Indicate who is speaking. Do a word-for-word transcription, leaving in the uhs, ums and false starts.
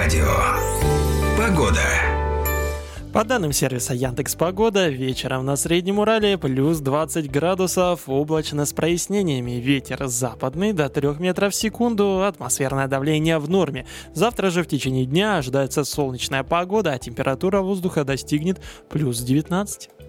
Speaker 1: радио. Погода.
Speaker 2: По данным сервиса Яндекс.Погода, вечером на Среднем Урале плюс двадцать градусов, облачно с прояснениями, ветер западный до трёх метров в секунду, атмосферное давление в норме. Завтра же в течение дня ожидается солнечная погода, а температура воздуха достигнет плюс девятнадцать.